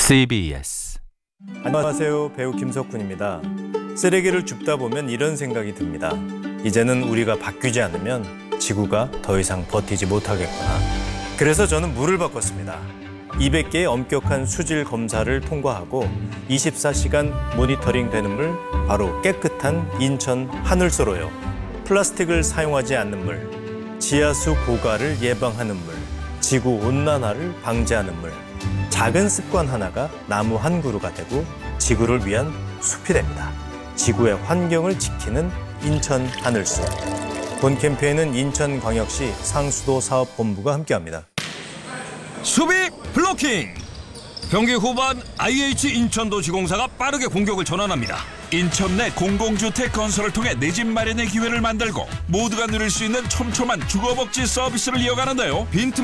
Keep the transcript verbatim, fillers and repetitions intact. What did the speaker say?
씨비에스. 안녕하세요. 배우 김석훈입니다. 쓰레기를 줍다 보면 이런 생각이 듭니다. 이제는 우리가 바뀌지 않으면 지구가 더 이상 버티지 못하겠구나. 그래서 저는 물을 바꿨습니다. 이백 개의 엄격한 수질 검사를 통과하고 이십사 시간 모니터링 되는 물, 바로 깨끗한 인천 하늘소로요. 플라스틱을 사용하지 않는 물, 지하수 고갈을 예방하는 물, 지구 온난화를 방지하는 물. 작은 습관 하나가 나무 한 그루가 되고 지구를 위한 숲이 됩니다. 지구의 환경을 지키는 인천 하늘소. 본 캠페인은 인천광역시 상수도 사업본부가 함께합니다. 수비 블로킹! 경기 후반 아이에이치 인천도시공사가 빠르게 공격을 전환합니다. 인천 내 공공주택 건설을 통해 내 집 마련의 기회를 만들고 모두가 누릴 수 있는 촘촘한 주거복지 서비스를 이어가는데요. 빈틈